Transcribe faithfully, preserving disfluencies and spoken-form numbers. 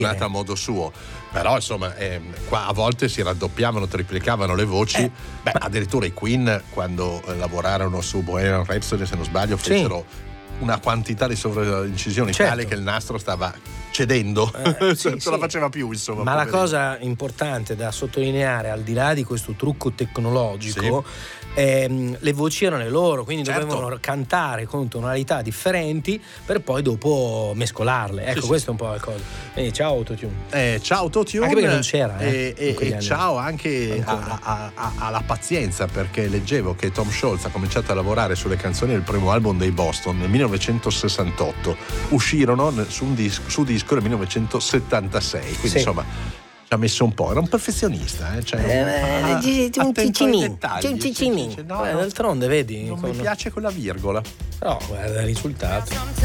a modo suo, però insomma eh, qua a volte si raddoppiavano, triplicavano le voci. Eh, beh, addirittura i Queen, quando eh, lavorarono su Bohemian Rhapsody, se non sbaglio, fecero sì. una quantità di sovraincisioni certo. tale che il nastro stava cedendo, eh, sì, non sì. la faceva più, insomma. Ma poverino. La cosa importante da sottolineare, al di là di questo trucco tecnologico, sì. ehm, le voci erano le loro, quindi certo. dovevano cantare con tonalità differenti per poi dopo mescolarle. Ecco, sì, questo sì. è un po' la cosa. Quindi ciao Autotune. Eh, ciao Autotune. Anche perché non c'era. Eh, e e, e ciao anche a, a, a, alla pazienza, perché leggevo che Tom Scholz ha cominciato a lavorare sulle canzoni del primo album dei Boston nel millenovecentosessantotto. Uscirono su un disco, su disco nel millenovecentosettantasei, quindi sì. insomma ci ha messo un po', era un perfezionista, eh? Cioè, eh, un cicinin, un cicinin. D'altronde vedi, non mi piace quella virgola, però guarda il risultato.